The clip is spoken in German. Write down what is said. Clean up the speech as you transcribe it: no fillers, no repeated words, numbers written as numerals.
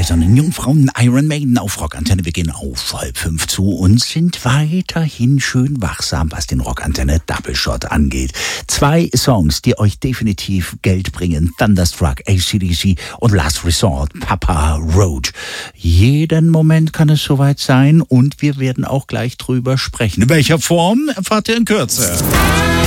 Eisernen Jungfrauen, Iron Maiden auf Rockantenne. Wir gehen auf 4:30 zu und sind weiterhin schön wachsam, was den Rockantenne Double Shot angeht. 2 Songs, die euch definitiv Geld bringen. Thunderstruck, AC/DC und Last Resort, Papa Roach. Jeden Moment kann es soweit sein und wir werden auch gleich drüber sprechen. In welcher Form erfahrt ihr in Kürze.